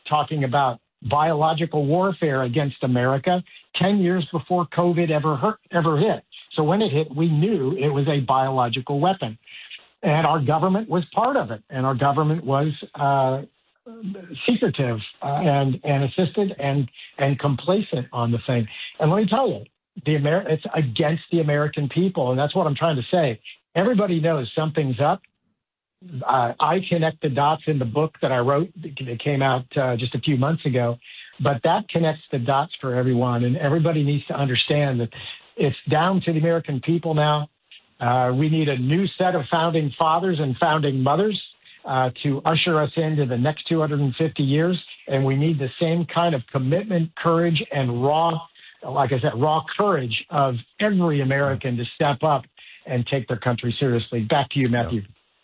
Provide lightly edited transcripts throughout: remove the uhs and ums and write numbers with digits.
talking about biological warfare against America 10 years before COVID ever hit. So when it hit, we knew it was a biological weapon. And our government was part of it. And our government was secretive and assisted and complacent on the thing. And let me tell you, it's against the American people. And that's what I'm trying to say. Everybody knows something's up. I connect the dots in the book that I wrote that came out just a few months ago. But that connects the dots for everyone. And everybody needs to understand that it's down to the American people now. We need a new set of founding fathers and founding mothers to usher us into the next 250 years. And we need the same kind of commitment, courage, and raw courage of every American to step up and take their country seriously. Back to you, Matthew.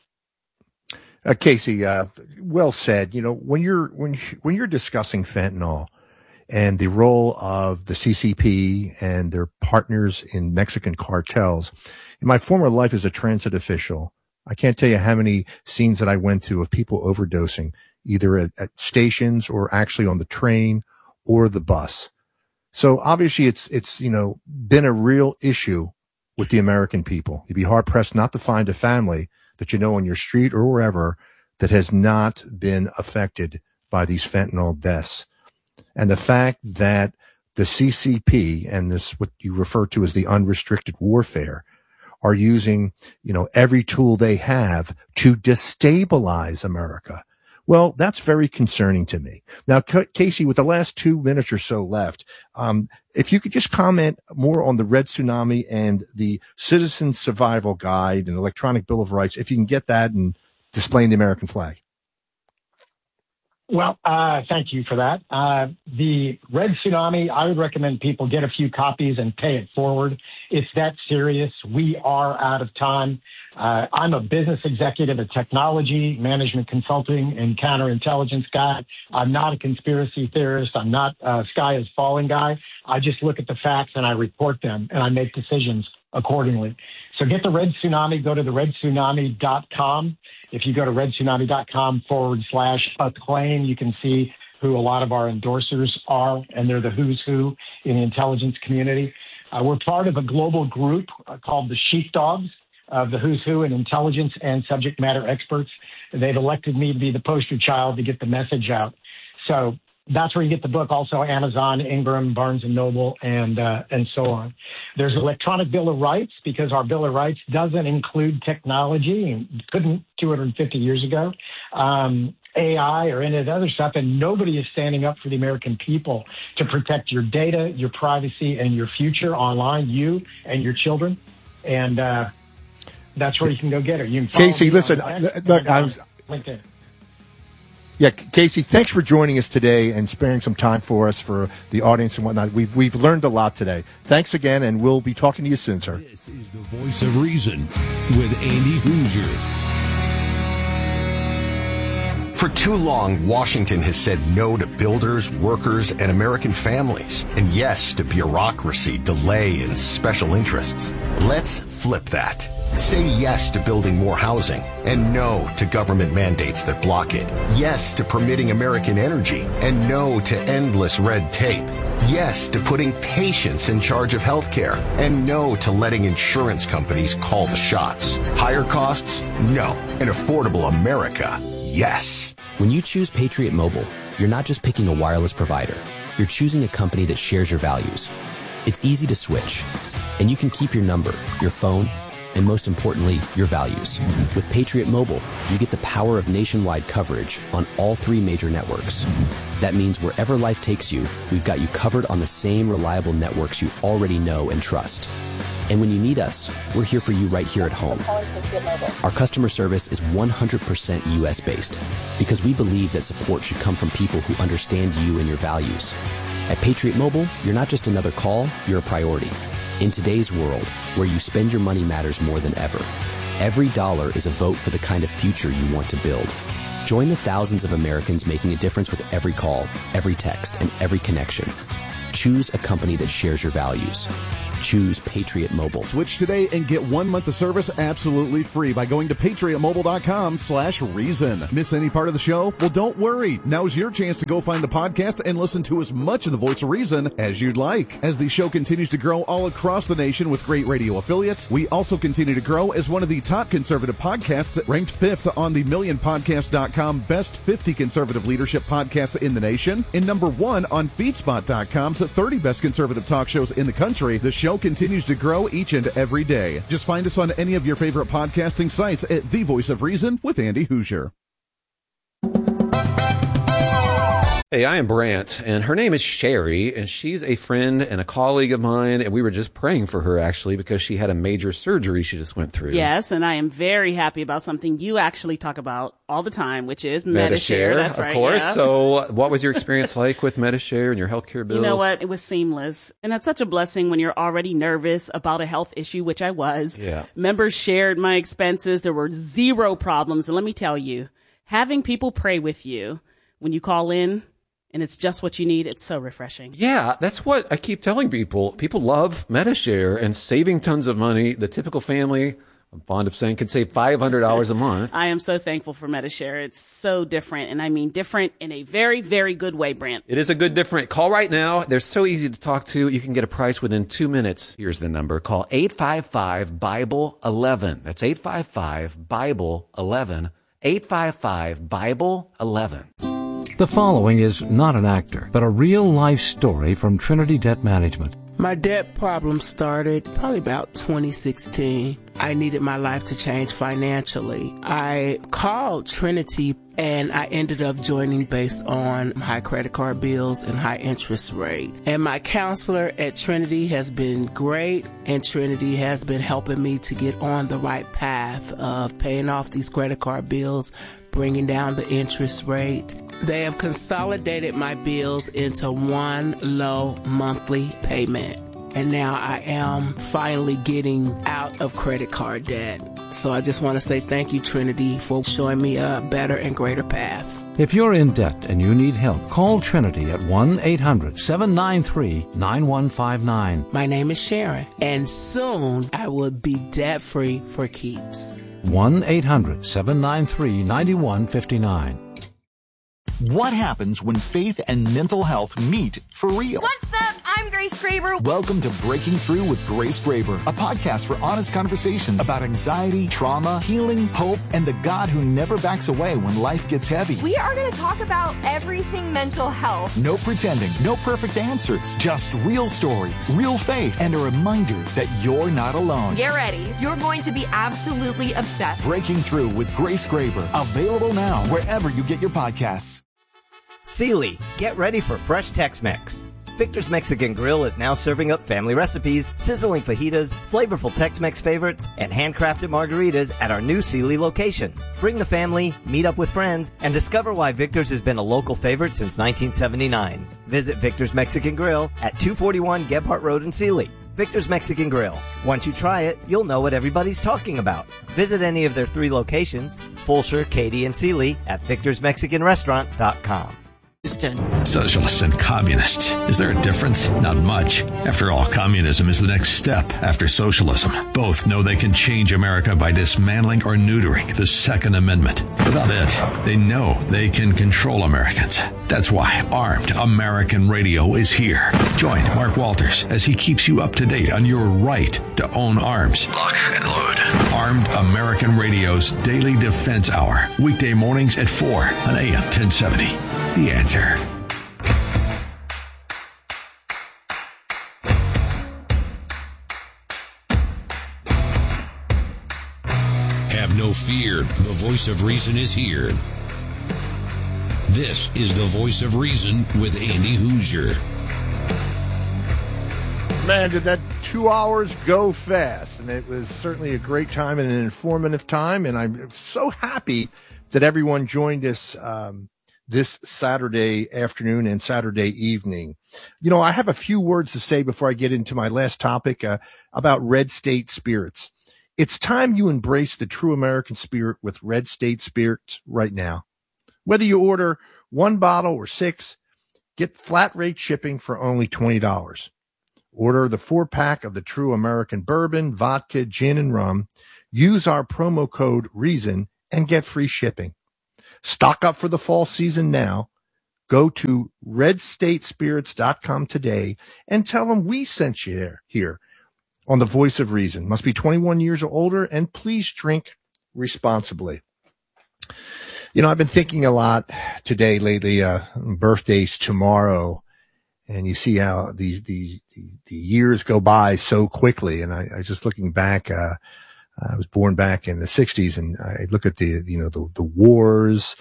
Casey, well said. You know, when you're discussing fentanyl and the role of the CCP and their partners in Mexican cartels, in my former life as a transit official, I can't tell you how many scenes that I went to of people overdosing, either at stations or actually on the train or the bus. So obviously it's, you know, been a real issue with the American people. You'd be hard pressed not to find a family that you know on your street or wherever that has not been affected by these fentanyl deaths. And the fact that the CCP and this, what you refer to as the unrestricted warfare, are using, you know, every tool they have to destabilize America. Well, that's very concerning to me. Now, Casey, with the last 2 minutes or so left, if you could just comment more on the Red Tsunami and the Citizen Survival Guide and Electronic Bill of Rights, if you can get that and displaying the American flag. Well, thank you for that. The Red Tsunami, I would recommend people get a few copies and pay it forward. It's that serious. We are out of time. I'm a business executive at technology, management consulting, and counterintelligence guy. I'm not a conspiracy theorist. I'm not a sky is falling guy. I just look at the facts and I report them and I make decisions accordingly. So get the Red Tsunami, go to the redtsunami.com. If you go to redtsunami.com/acclaim, you can see who a lot of our endorsers are, and they're the who's who in the intelligence community. We're part of a global group called the Sheepdogs of the who's who in intelligence and subject matter experts. They've elected me to be the poster child to get the message out. So that's where you get the book. Also Amazon, Ingram, Barnes & Noble, and so on. There's an electronic Bill of Rights because our Bill of Rights doesn't include technology and couldn't 250 years ago, AI or any of the other stuff. And nobody is standing up for the American people to protect your data, your privacy, and your future online, you and your children. And that's where you can go get it. You can follow Casey, listen, look, I was LinkedIn. Yeah, Casey, thanks for joining us today and sparing some time for us, for the audience and whatnot. We've learned a lot today. Thanks again, and we'll be talking to you soon, sir. This is the Voice of Reason with Andy Hoosier. For too long, Washington has said no to builders, workers, and American families, and yes to bureaucracy, delay, and special interests. Let's flip that. Say yes to building more housing and no to government mandates that block it. Yes to permitting American energy and no to endless red tape. Yes to putting patients in charge of healthcare and no to letting insurance companies call the shots. Higher costs? No. An affordable America? Yes. When you choose Patriot Mobile, you're not just picking a wireless provider. You're choosing a company that shares your values. It's easy to switch, and you can keep your number, your phone, and most importantly, your values. With Patriot Mobile, you get the power of nationwide coverage on all 3 major networks. That means wherever life takes you, we've got you covered on the same reliable networks you already know and trust. And when you need us, we're here for you right here at home. Our customer service is 100% U.S. based because we believe that support should come from people who understand you and your values. At Patriot Mobile, you're not just another call, you're a priority. In today's world, where you spend your money matters more than ever, every dollar is a vote for the kind of future you want to build. Join the thousands of Americans making a difference with every call, every text, and every connection. Choose a company that shares your values. choose Patriot Mobile. Switch today and get 1 month of service absolutely free by going to patriotmobile.com/reason. Miss any part of the show? Well, don't worry. Now's your chance to go find the podcast and listen to as much of the Voice of Reason as you'd like. As the show continues to grow all across the nation with great radio affiliates, we also continue to grow as one of the top conservative podcasts, ranked 5th on the MillionPodcast.com Best 50 Conservative Leadership Podcasts in the nation, and number 1 on FeedSpot.com's 30 Best Conservative Talk Shows in the country. The show continues to grow each and every day. Just find us on any of your favorite podcasting sites at The Voice of Reason with Andy Hoosier. Hey, I am Brant, and her name is Sherry, and she's a friend and a colleague of mine, and we were just praying for her, actually, because she had a major surgery she just went through. Yes, and I am very happy about something you actually talk about all the time, which is Medi-Share. That's right, of course. Yeah. So what was your experience like with Medi-Share and your healthcare bills? You know what? It was seamless, and that's such a blessing when you're already nervous about a health issue, which I was. Yeah. Members shared my expenses. There were zero problems, and let me tell you, having people pray with you when you call in, and it's just what you need. It's so refreshing. Yeah, that's what I keep telling people. People love Medi-Share and saving tons of money. The typical family, I'm fond of saying, can save $500 a month. I am so thankful for Medi-Share. It's so different, and I mean different in a very, very good way, Brant. It is a good different. Call right now. They're so easy to talk to. You can get a price within 2 minutes. Here's the number. Call 855-BIBLE-11. That's 855-BIBLE-11. 855-BIBLE-11. The following is not an actor, but a real-life story from Trinity Debt Management. My debt problem started probably about 2016. I needed my life to change financially. I called Trinity and I ended up joining based on high credit card bills and high interest rate. And my counselor at Trinity has been great, and Trinity has been helping me to get on the right path of paying off these credit card bills, bringing down the interest rate. They have consolidated my bills into one low monthly payment. And now I am finally getting out of credit card debt. So I just want to say thank you, Trinity, for showing me a better and greater path. If you're in debt and you need help, call Trinity at 1-800-793-9159. My name is Sharon, and soon I will be debt-free for keeps. 1-800-793-9159. What happens when faith and mental health meet for real? What's up? I'm Grace Graber. Welcome to Breaking Through with Grace Graber, a podcast for honest conversations about anxiety, trauma, healing, hope, and the God who never backs away when life gets heavy. We are going to talk about everything mental health. No pretending, no perfect answers, just real stories, real faith, and a reminder that you're not alone. Get ready. You're going to be absolutely obsessed. Breaking Through with Grace Graber, available now wherever you get your podcasts. Sealy, get ready for fresh Tex-Mex. Victor's Mexican Grill is now serving up family recipes, sizzling fajitas, flavorful Tex-Mex favorites, and handcrafted margaritas at our new Sealy location. Bring the family, meet up with friends, and discover why Victor's has been a local favorite since 1979. Visit Victor's Mexican Grill at 241 Gebhardt Road in Sealy. Victor's Mexican Grill. Once you try it, you'll know what everybody's talking about. Visit any of their 3 locations, Fulshear, Katy, and Sealy at victorsmexicanrestaurant.com. Socialist and communist. Is there a difference? Not much. After all, communism is the next step after socialism. Both know they can change America by dismantling or neutering the Second Amendment. Without it, they know they can control Americans. That's why Armed American Radio is here. Join Mark Walters as he keeps you up to date on your right to own arms. Lock and load. Armed American Radio's Daily Defense Hour. Weekday mornings at 4 on AM 1070. The Answer. Have no fear. The voice of reason is here. This is the voice of reason with Andy Hoosier. Man, did that 2 hours go fast. And it was certainly a great time and an informative time. And I'm so happy that everyone joined us this Saturday afternoon and Saturday evening. You know, I have a few words to say before I get into my last topic about Red State Spirits. It's time you embrace the true American spirit with Red State Spirits right now. Whether you order 1 bottle or 6, get flat rate shipping for only $20. Order the 4-pack of the true American bourbon, vodka, gin, and rum. Use our promo code REASON and get free shipping. Stock up for the fall season now. Go to redstatespirits.com today and tell them we sent you here on the Voice of Reason. Must be 21 years or older, and please drink responsibly. You know, I've been thinking a lot today lately, birthdays tomorrow, and you see how the years go by so quickly. And I just looking back, I was born back in the 60s, and I look at the wars,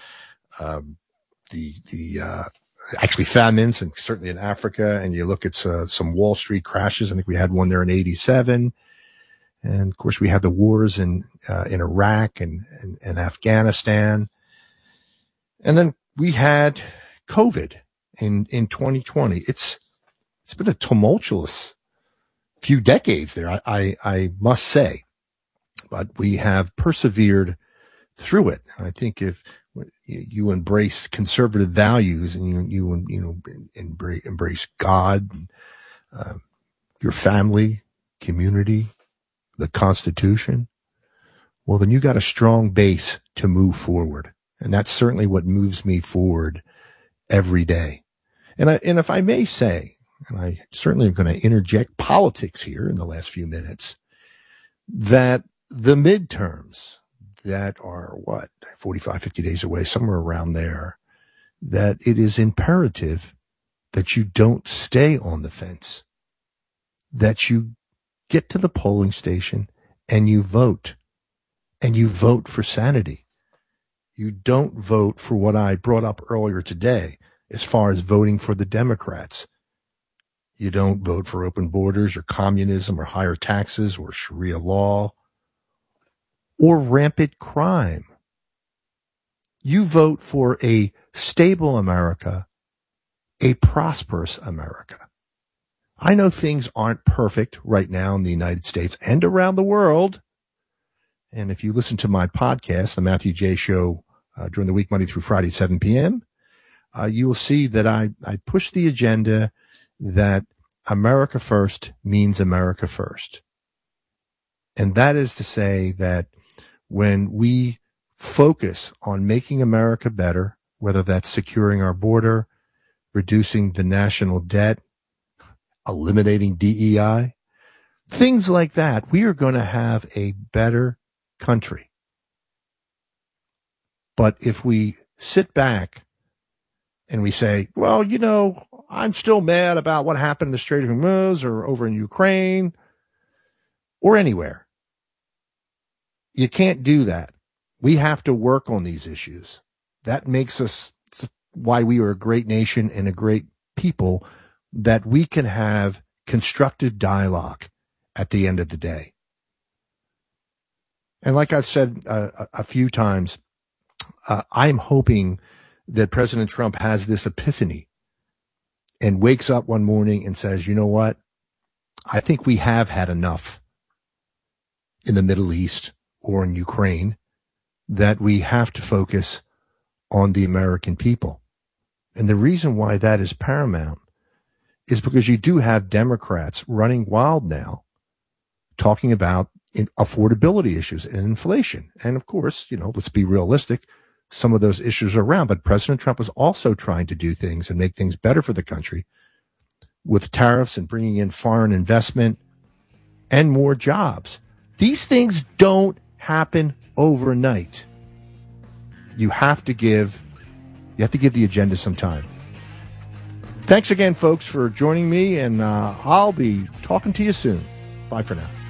actually famines, and certainly in Africa, and you look at some Wall Street crashes. I think we had one there in 87. And of course we had the wars in Iraq and Afghanistan. And then we had COVID in 2020. It's been a tumultuous few decades there, I must say, but we have persevered through it. And I think if you embrace conservative values and you embrace God, your family, community, the Constitution, well, then you got a strong base to move forward. And that's certainly what moves me forward every day. And if I may say, and I certainly am going to interject politics here in the last few minutes, that the midterms that are 45, 50 days away, somewhere around there, that it is imperative that you don't stay on the fence, that you get to the polling station and you vote for sanity. You don't vote for what I brought up earlier today as far as voting for the Democrats. You don't vote for open borders or communism or higher taxes or Sharia law or rampant crime. You vote for a stable America, a prosperous America. I know things aren't perfect right now in the United States and around the world. And if you listen to my podcast, The Matthew J. Show, during the week, Monday through Friday, 7 p.m., you will see that I push the agenda that America first means America first. And that is to say that when we focus on making America better, whether that's securing our border, reducing the national debt, eliminating DEI, things like that, we are going to have a better country. But if we sit back and we say, well, I'm still mad about what happened in the Strait of Hormuz or over in Ukraine or anywhere, you can't do that. We have to work on these issues. That makes us why we are a great nation and a great people, that we can have constructive dialogue at the end of the day. And like I've said a few times, I'm hoping that President Trump has this epiphany and wakes up one morning and says, you know what? I think we have had enough in the Middle East or in Ukraine, that we have to focus on the American people. And the reason why that is paramount is because you do have Democrats running wild now, talking about affordability issues and inflation. And of course, let's be realistic, some of those issues are around, but President Trump is also trying to do things and make things better for the country with tariffs and bringing in foreign investment and more jobs. These things don't happen overnight. You have to give the agenda some time. Thanks again, folks, for joining me, and I'll be talking to you soon. Bye for now.